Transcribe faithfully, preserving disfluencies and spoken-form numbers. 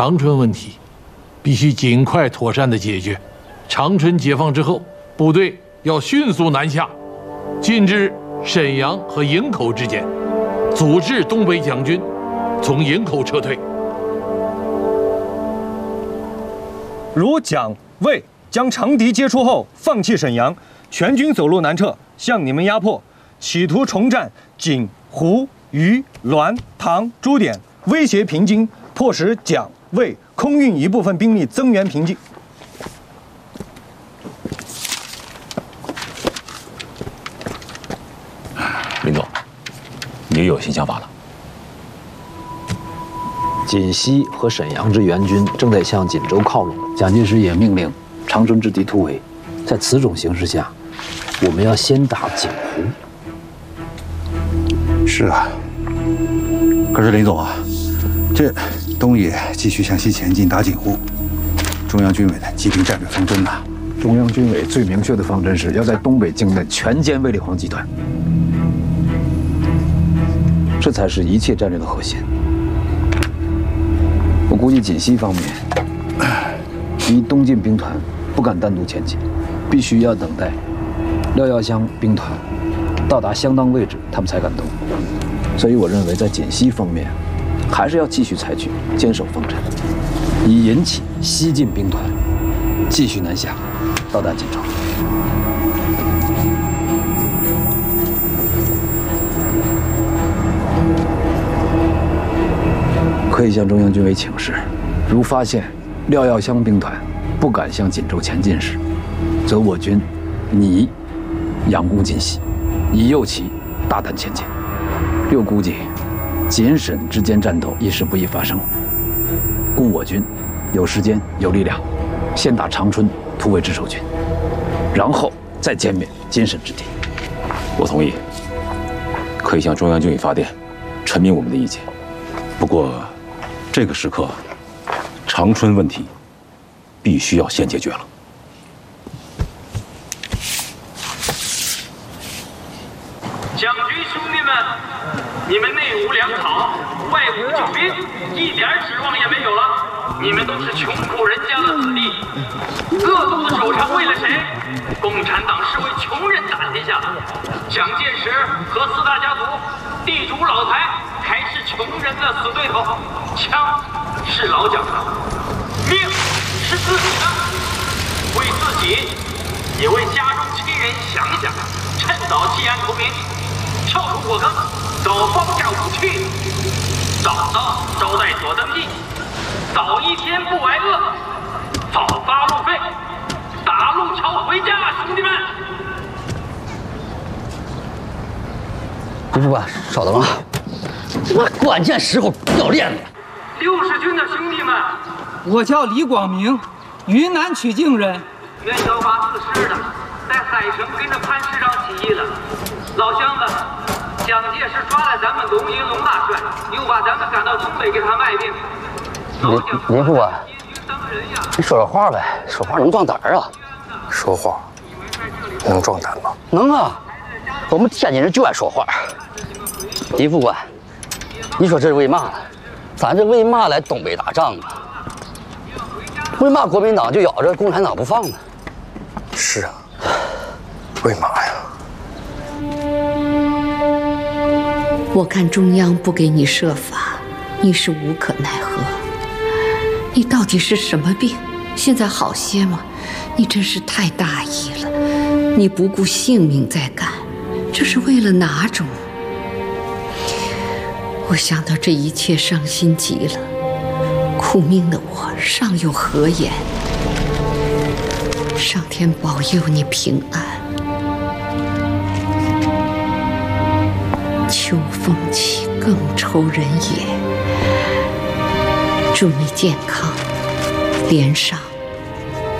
长春问题必须尽快妥善的解决。长春解放之后，部队要迅速南下，进至沈阳和营口之间，阻止东北蒋军从营口撤退。 如蒋魏将长敌接出后，放弃沈阳，全军走路南撤，向你们压迫，企图重占锦、湖、豫、滦、唐诸点，威胁平津，迫使蒋魏空运一部分兵力增援平津。 林总，你有新想法了？ 锦西和沈阳之援军正在向锦州靠拢，蒋介石也命令长春之敌突围。在此种形势下，我们要先打锦湖。 是啊，可是林总啊，这东野继续向西前进，打锦湖，中央军委的既定战略方针呐、啊。 中央军委最明确的方针是要在东北境内全歼卫立煌集团，这才是一切战略的核心。我估计锦西方面，敌东进兵团不敢单独前进，必须要等待廖耀湘兵团到达相当位置，他们才敢动。所以我认为，在锦西方面，还是要继续采取坚守方针，以引起西进兵团继续南下，到达锦州。可以向中央军委请示，如发现廖耀湘兵团不敢向锦州前进时，则我军拟佯攻锦西，以诱其大胆前进。六估计锦沈之间战斗一时不易发生，故我军有时间有力量，先打长春突围之守军，然后再歼灭锦沈之敌。 我同意，可以向中央军委发电，陈明我们的意见。不过，这个时刻，长春问题必须要先解决了。 蒋军兄弟们，你们内无粮草，外无救兵，一点指望也没有了。你们都是穷苦人家的子弟，饿肚子守城为了谁？共产党是为穷人打天下。蒋介石和四大家族、地主老财还是穷人的死对头。枪是老蒋的，命是自己的。为自己，也为家中亲人想想，趁早弃暗投明，跳出火坑，早放下武器，早早招待左登记，早一天不挨饿，早发路费，打路桥回家，兄弟们！ 李副官，稍等啊，这妈关键时候掉链子。 六十军的兄弟们， 我叫李广明，云南曲靖人。 原幺八四师的，在海城跟着潘师长起义了。老乡子，蒋介石抓了咱们龙营龙大帅，又把咱们赶到东北给他卖命。 李李副官，你说说话呗，说话能壮胆儿啊。 说话能壮胆吗？ 能啊，我们天津人就爱说话。李副官，你说这是为嘛呢？咱这为嘛来东北打仗啊？为嘛国民党就咬着共产党不放呢？ 是啊，为嘛呀？ 我看中央不给你设法，你是无可奈何。你到底是什么病？现在好些吗？你真是太大意了，你不顾性命在干，这是为了哪种？我想到这一切，伤心极了。苦命的我尚有何言？上天保佑你平安。秋风起，更愁人也。祝你健康，连上。